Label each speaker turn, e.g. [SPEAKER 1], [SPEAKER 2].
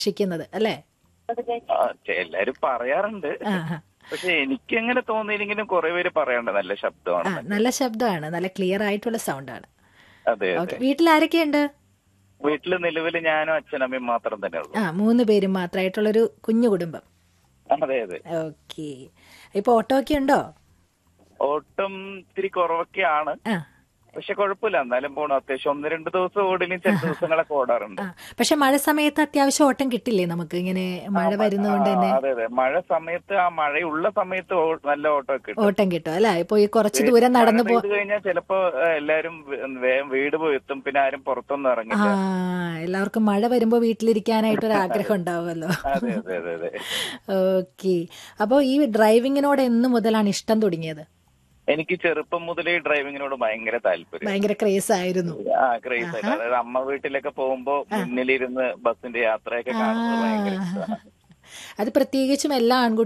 [SPEAKER 1] രക്ഷിക്കുന്നത് അല്ലേ?
[SPEAKER 2] എല്ലാരും പറയാറുണ്ട്.
[SPEAKER 1] ആ ആ.
[SPEAKER 2] പക്ഷെ എനിക്ക് എങ്ങനെ തോന്നിയില്ലെങ്കിലും കുറെ പേര് പറയാറുണ്ട് നല്ല
[SPEAKER 1] ആ
[SPEAKER 2] ശബ്ദമാണ്.
[SPEAKER 1] നല്ല ശബ്ദമാണ്, നല്ല ക്ലിയർ ആയിട്ടുള്ള സൗണ്ടാണ്.
[SPEAKER 2] അതെ
[SPEAKER 1] ഓക്കെ,
[SPEAKER 2] അതെ.
[SPEAKER 1] വീട്ടിൽ ആരൊക്കെയുണ്ട്?
[SPEAKER 2] വീട്ടില് നിലവില് ഞാനും അച്ഛനമ്മയും മാത്രം തന്നെ ഉള്ളൂ.
[SPEAKER 1] 3 പേരും മാത്രമായിട്ടുള്ളൊരു കുഞ്ഞു കുടുംബം.
[SPEAKER 2] അതെ അതെ.
[SPEAKER 1] ഓക്കെ. ഇപ്പൊ ഓട്ടോ ഒക്കെ ഉണ്ടോ?
[SPEAKER 2] ഓട്ടം ഇത്തിരി കുറവൊക്കെയാണ്.
[SPEAKER 1] ആ
[SPEAKER 2] പക്ഷെ കുഴപ്പമില്ല, എന്നാലും പോണു. അത്യാവശ്യം 1-2 ദിവസം ഓടിലും ചില ദിവസങ്ങളൊക്കെ ഓടാറുണ്ട്.
[SPEAKER 1] ആ. പക്ഷെ മഴ സമയത്ത് അത്യാവശ്യം ഓട്ടം കിട്ടില്ലേ നമുക്ക്? ഇങ്ങനെ മഴ വരുന്നതുകൊണ്ട് തന്നെ
[SPEAKER 2] അതെ അതെ. മഴ സമയത്ത്, ആ മഴയുള്ള സമയത്ത് നല്ല ഓട്ടം ഒക്കെ കിട്ടും.
[SPEAKER 1] ഓട്ടം കിട്ടും അല്ലെ? ഇപ്പൊ ഈ കുറച്ച് ദൂരം
[SPEAKER 2] മഴ
[SPEAKER 1] നടന്നു
[SPEAKER 2] പെയ്ത് കഴിഞ്ഞാൽ ചിലപ്പോ എല്ലാരും വേഗം വീട് പോയി എത്തും. പിന്നെ ആരും പുറത്തൊന്നും
[SPEAKER 1] ആ
[SPEAKER 2] ഇറങ്ങില്ല.
[SPEAKER 1] എല്ലാവർക്കും മഴ വരുമ്പോ വീട്ടിലിരിക്കാനായിട്ടൊരു ആഗ്രഹം ഉണ്ടാവുമല്ലോ.
[SPEAKER 2] അതെ അതെ അതെ അതെ.
[SPEAKER 1] ഓക്കെ. അപ്പൊ ഈ ഡ്രൈവിങ്ങിനോട് എന്ന് മുതലാണ് ഇഷ്ടം തുടങ്ങിയത്?
[SPEAKER 2] എനിക്ക് ചെറുപ്പം മുതലേ ഡ്രൈവിങ്ങിനോട് ഭയങ്കര താല്പര്യം.
[SPEAKER 1] ഭയങ്കര ക്രേസ് ആയിരുന്നു.
[SPEAKER 2] ക്രേസ് ആയിട്ട്.
[SPEAKER 1] ആഹാ.
[SPEAKER 2] അതായത് അമ്മ വീട്ടിലൊക്കെ പോകുമ്പോ മുന്നിലിരുന്ന് ബസ്സിന്റെ യാത്രയൊക്കെ കാണുന്നത് ഭയങ്കര
[SPEAKER 1] ആ
[SPEAKER 2] ഇഷ്ടമാണ്.
[SPEAKER 1] അത് പ്രത്യേകിച്ചും എല്ലാ ആൺകുട്ടികളും